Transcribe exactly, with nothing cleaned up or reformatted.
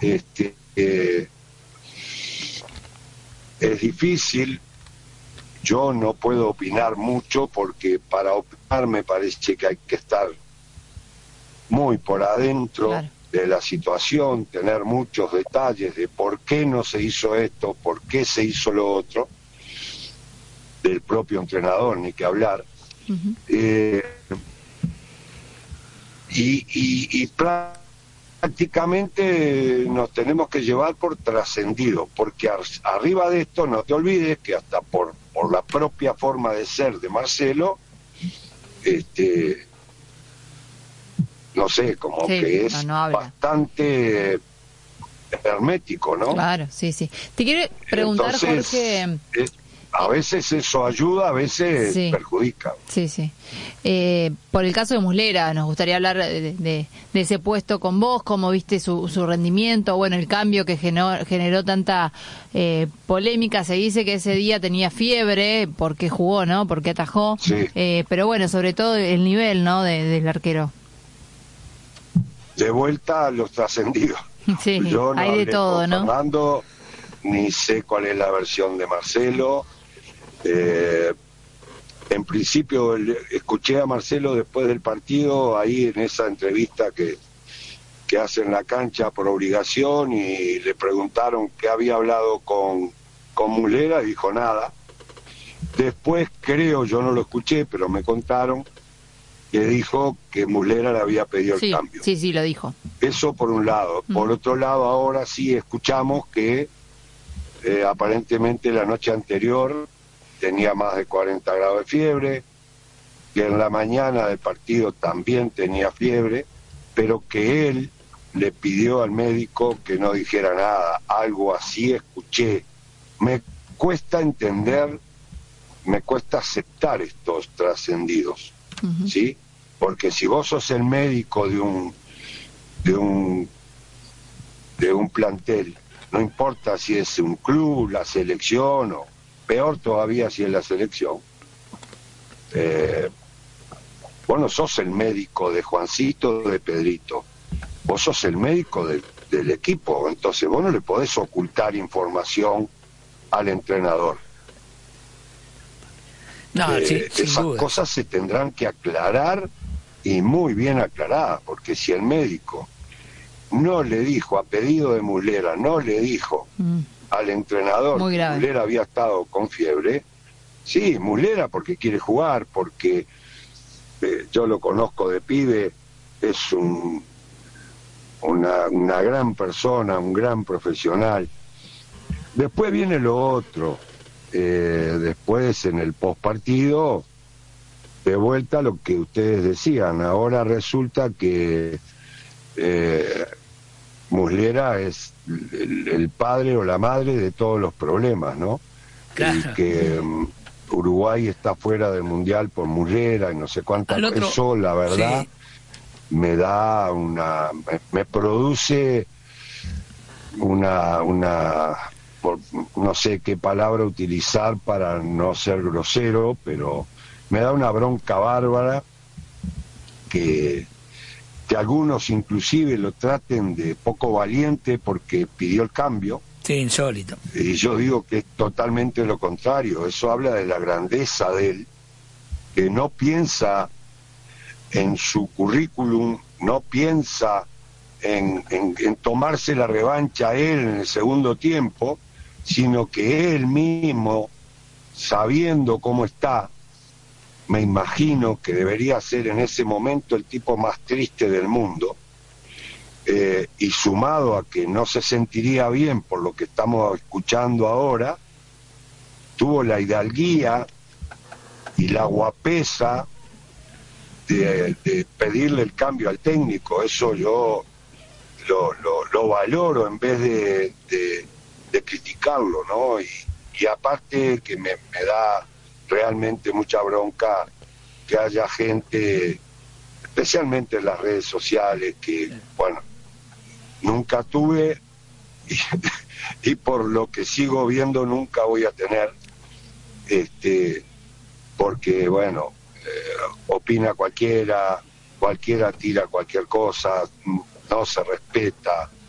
este, eh, es difícil. Yo no puedo opinar mucho porque para opinar me parece que hay que estar muy por adentro, claro, de la situación, tener muchos detalles de por qué no se hizo esto, por qué se hizo lo otro, del propio entrenador, ni que hablar. Uh-huh. eh, y, y, y prácticamente nos tenemos que llevar por trascendido, porque ar- arriba de esto no te olvides que hasta por, por la propia forma de ser de Marcelo, este no sé, como sí, que es no, no bastante hermético, ¿no? Claro, sí, sí. Te quiero preguntar, entonces, Jorge... Eh, a veces eso ayuda, a veces sí, perjudica. Sí, sí. Eh, por el caso de Muslera, nos gustaría hablar de, de, de ese puesto con vos, cómo viste su, su rendimiento, bueno, el cambio que generó, generó tanta eh, polémica. Se dice que ese día tenía fiebre, porque jugó, ¿no? Porque atajó. Sí. Eh, pero bueno, sobre todo el nivel, ¿no? De, del arquero. De vuelta a los trascendidos. Sí, yo no hay de todo, ¿no? Fernando, ni sé cuál es la versión de Marcelo. Eh, en principio escuché a Marcelo después del partido, ahí en esa entrevista que, que hace en la cancha por obligación, y le preguntaron qué había hablado con, con Muslera, y dijo nada. Después creo, yo no lo escuché, pero me contaron que dijo que Muslera le había pedido sí, el cambio. Sí, sí, lo dijo. Eso por un lado. Mm. Por otro lado, ahora sí escuchamos que eh, aparentemente la noche anterior tenía más de cuarenta grados de fiebre, que en la mañana del partido también tenía fiebre, pero que él le pidió al médico que no dijera nada. Algo así escuché. Me cuesta entender, me cuesta aceptar estos trascendidos. Uh-huh. ¿Sí? Porque si vos sos el médico de un de un de un plantel, no importa si es un club, la selección, o peor todavía si es la selección, eh, vos no sos el médico de Juancito, de Pedrito, vos sos el médico de, del equipo, entonces vos no le podés ocultar información al entrenador. No, eh, sí, sin esas duda. cosas se tendrán que aclarar, y muy bien aclaradas, porque si el médico no le dijo, a pedido de Muslera, no le dijo mm. al entrenador que Muslera había estado con fiebre, sí, Muslera porque quiere jugar, porque eh, yo lo conozco de pibe, es un una, una gran persona, un gran profesional. Después viene lo otro. Eh, después en el postpartido, de vuelta a lo que ustedes decían, ahora resulta que eh, Muslera es el, el padre o la madre de todos los problemas, ¿no? Claro. Y que um, Uruguay está fuera del Mundial por Muslera y no sé cuántas cosas. Eso, la verdad, sí. me da una... me, me produce una... una por, no sé qué palabra utilizar para no ser grosero, pero me da una bronca bárbara que, que algunos inclusive lo traten de poco valiente porque pidió el cambio. Sí, insólito. Y yo digo que es totalmente lo contrario. Eso habla de la grandeza de él, que no piensa en su currículum, no piensa en, en, en tomarse la revancha él en el segundo tiempo, sino que él mismo, sabiendo cómo está, me imagino que debería ser en ese momento el tipo más triste del mundo, eh, y sumado a que no se sentiría bien por lo que estamos escuchando ahora, tuvo la hidalguía y la guapesa de, de pedirle el cambio al técnico. Eso yo lo, lo, lo valoro en vez de, de, de criticarlo, ¿no? Y, y aparte que me, me da realmente mucha bronca que haya gente, especialmente en las redes sociales, que, bueno, nunca tuve y, y por lo que sigo viendo nunca voy a tener, este, porque, bueno, eh, opina cualquiera, cualquiera tira cualquier cosa, no se respeta.